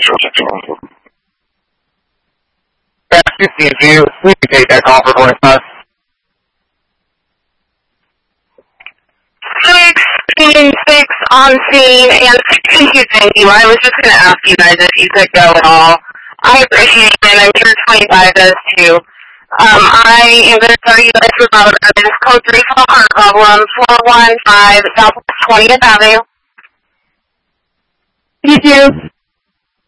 you please take that call for voicemail. 6 on scene, and thank you. I was just going to ask you guys if you could go at all. I appreciate it, and I'm sure 25 does too. I am going to start you guys for about this code 3 for the heart problem, 415 Southwest 20th Avenue. Thank you.